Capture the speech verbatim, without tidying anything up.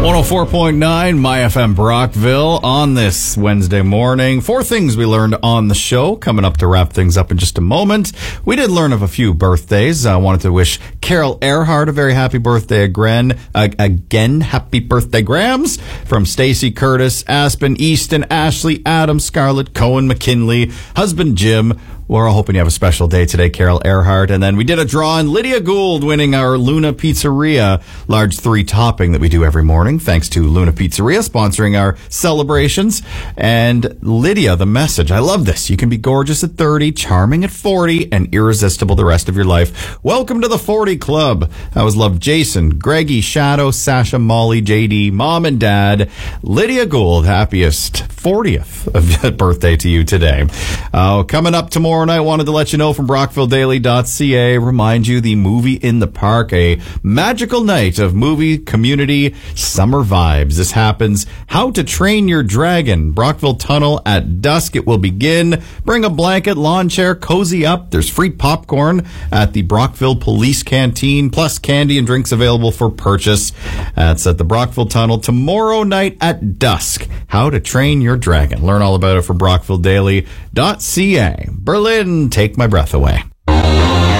one oh four point nine My F M Brockville on this Wednesday morning. Four things we learned on the show coming up to wrap things up in just a moment. We did learn of a few birthdays. I wanted to wish Carol Earhart a very happy birthday again. Uh, again, happy birthday, Grams, from Stacy, Curtis, Aspen, Easton, Ashley, Adam, Scarlett, Cohen, McKinley, husband Jim. We're all hoping you have a special day today, Carol Earhart. And then we did a draw on Lydia Gould winning our Luna Pizzeria large three topping that we do every morning. Thanks to Luna Pizzeria sponsoring our celebrations. And Lydia, the message. I love this. You can be gorgeous at thirty, charming at forty, and irresistible the rest of your life. Welcome to the forty Club. I always love Jason, Greggy, Shadow, Sasha, Molly, J D, Mom and Dad. Lydia Gould, happiest fortieth of birthday to you today. Uh, coming up tomorrow night, I wanted to let you know from Brockville Daily dot C A, remind you the Movie in the Park, a magical night of movie community summer vibes. This happens. How to Train Your Dragon, Brockville Tunnel at dusk. It will begin. Bring a blanket, lawn chair, cozy up. There's free popcorn at the Brockville Police Canteen, plus candy and drinks available for purchase. That's at the Brockville Tunnel tomorrow night at dusk. How to Train Your Dragon. Learn all about it from Brockville Daily dot C A. Berlin, take my breath away.